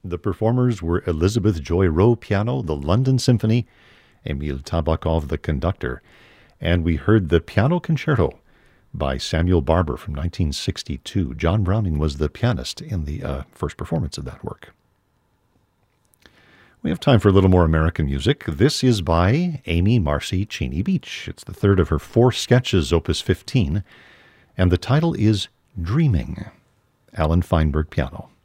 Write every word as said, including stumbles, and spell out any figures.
The performers were Elizabeth Joy Rowe, piano, the London Symphony, Emil Tabakov, the conductor, and we heard the Piano Concerto by Samuel Barber from nineteen sixty-two. John Browning was the pianist in the uh, first performance of that work. We have time for a little more American music. This is by Amy Marcy Cheney Beach. It's the third of her four sketches, opus fifteen, and the title is Dreaming. Alan Feinberg, piano.